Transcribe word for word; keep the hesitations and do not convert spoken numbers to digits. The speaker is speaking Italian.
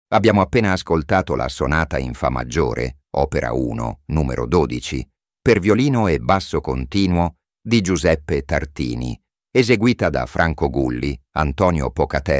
Abbiamo appena ascoltato la sonata in Fa maggiore, opera uno, numero dodici, per violino e basso continuo di Giuseppe Tartini, eseguita da Franco Gulli, Antonio Pocaterra